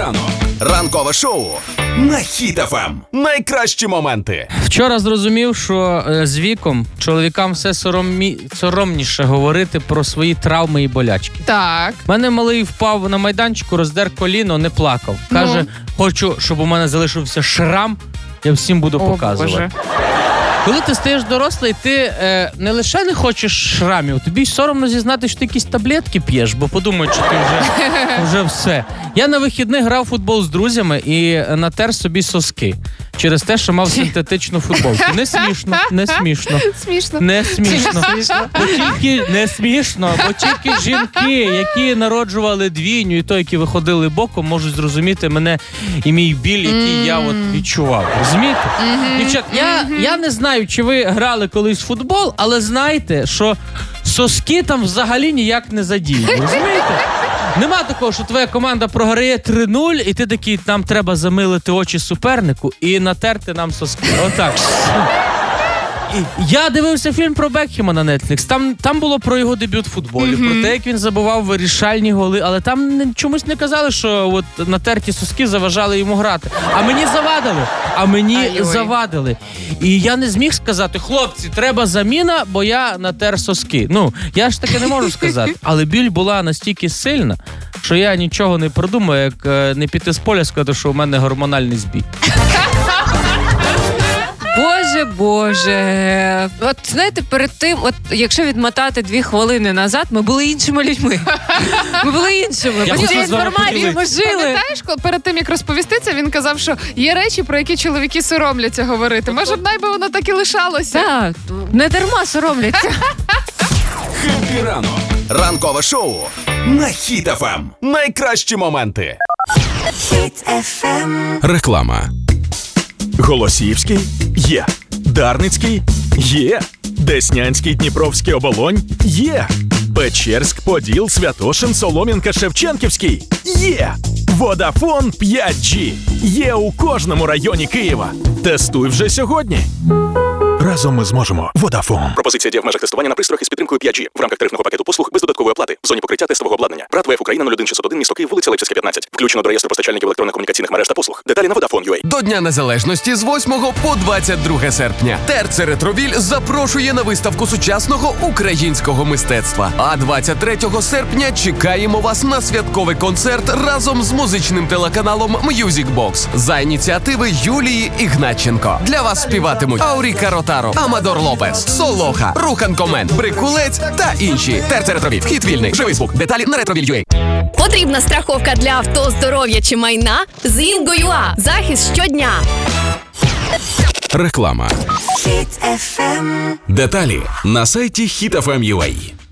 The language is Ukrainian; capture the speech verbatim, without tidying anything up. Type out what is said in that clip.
ранок. Ранкове шоу на Хіт еф ем. Найкращі моменти. Вчора зрозумів, що е, з віком чоловікам все соромі... соромніше говорити про свої травми і болячки. Так. У мене малий впав на майданчику, роздер коліно, не плакав. Каже, Ну. хочу, щоб у мене залишився шрам, я всім буду О, показувати. Боже. Коли ти стаєш дорослий, ти е, не лише не хочеш шрамів, тобі й соромно зізнати, що ти якісь таблетки п'єш, бо подумають, що ти вже, вже все. Я на вихідних грав в футбол з друзями і натер собі соски через те, що мав синтетичну футболку. Не смішно, не смішно. Смішно. Не смішно. Бо тільки не смішно, бо тільки жінки, які народжували двійню, і то, які виходили боком, можуть зрозуміти мене і мій біль, який я от відчував. Розумієте? Дівчат, я, я не знаю, чи ви грали колись в футбол, але знайте, що соски там взагалі ніяк не задіяні. Розумієте? Нема такого, що твоя команда програє три нуль, і ти такий, нам треба замилити очі супернику і натерти нам соски. Отак. І я дивився фільм про Бекхема на Netflix. Там, там було про його дебют в футболі, mm-hmm. про те, як він забивав вирішальні голи, але там не, чомусь не казали, що от натерті соски заважали йому грати. А мені завадили. А мені Ай-ой. завадили. І я не зміг сказати, хлопці, треба заміна, бо я натер соски. Ну, я ж таки не можу сказати. Але біль була настільки сильна, що я нічого не придумав, як е, не піти з поля, сказати, що у мене гормональний збій. Боже, Боже. От, знаєте, перед тим, от якщо відмотати дві хвилини назад, ми були іншими людьми. Ми були іншими. Я Ми хочу жили з вами нормально, ми жили. Пам'ятаєш, коли перед тим, як розповісти це, він казав, що є речі, про які чоловіки соромляться говорити. Може б найби воно так і лишалося. Так, не дарма соромляться. Хеппі ранок. Ранкове шоу на Хіт еф ем. Найкращі моменти. Хіт еф ем. Реклама. Голосіївський? Є. Дарницький? Є. Деснянський, Дніпровський, Оболонь? Є. Печерськ, Поділ, Святошин, Солом'янка, Шевченківський? Є. Водафон п'ять джі. Є у кожному районі Києва. Тестуй вже сьогодні. Разом ми зможемо. Водафон. Пропозиція діє в межах тестування на пристроях із підтримкою п'ять джі в рамках тарифного пакету послуг без додаткової оплати в зоні покриття тестового обладнання. БРАТ ВФ Україна нуль один шістсот один, місто Київ, вулиця Липсівська, п'ятнадцять. Включено до реєстру постачальників електронних комунікаційних мереж та послуг. Деталі на Vodafone.ua. До Дня Незалежності з восьмого по двадцять друге серпня. Терце Ретровіль запрошує на виставку сучасного українського мистецтва. А двадцять третього серпня чекаємо вас на святковий концерт разом з музичним телеканалом Music Box за ініціативи Юлії Ігнатченко. Для вас співатимуть Ауріка Ротаро, Амадор Лопес, Солоха, Рухан Комен, Брикулець та інші. Терце Ретровіль. Вхід вільний. Живий звук. Деталі на ретровіль.ua. Потрібна страховка для авто, здоров'я чи майна? З Інго.ua. Захист щодня. Реклама. Хіт еф ем. Деталі на сайті хіт еф ем точка ю а.